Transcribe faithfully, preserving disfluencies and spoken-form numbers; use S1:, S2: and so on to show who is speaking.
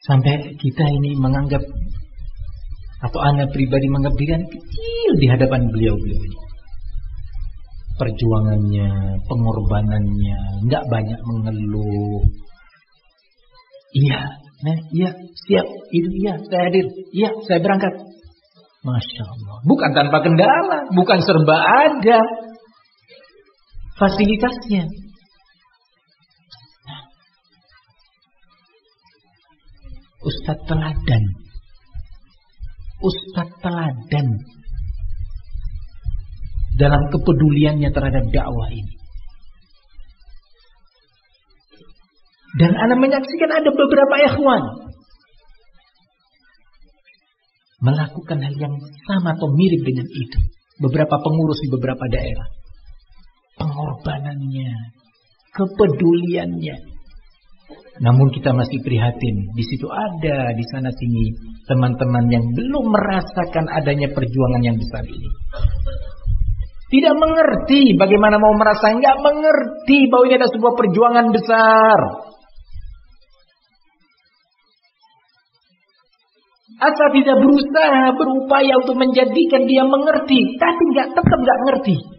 S1: Sampai kita ini menganggap, atau Anda pribadi menganggap diri kecil di hadapan beliau-beliau ini. Perjuangannya, pengorbanannya, nggak banyak mengeluh. Iya, nah, iya, siap, itu iya, saya hadir, iya, saya berangkat. Masya Allah, bukan tanpa kendala, bukan serba ada fasilitasnya. Nah, Ustadz teladan, Ustadz teladan dalam kepeduliannya terhadap dakwah ini. Dan Anda menyaksikan ada beberapa ikhwan melakukan hal yang sama atau mirip dengan itu. Beberapa pengurus di beberapa daerah. Pengorbanannya, kepeduliannya. Namun kita masih prihatin. Di situ ada, di sana sini teman-teman yang belum merasakan adanya perjuangan yang besar ini. Tidak mengerti bagaimana mau merasa, nggak mengerti bahwa ini ada sebuah perjuangan besar. Asal tidak berusaha, berupaya untuk menjadikan dia mengerti, tapi nggak tetap nggak ngerti.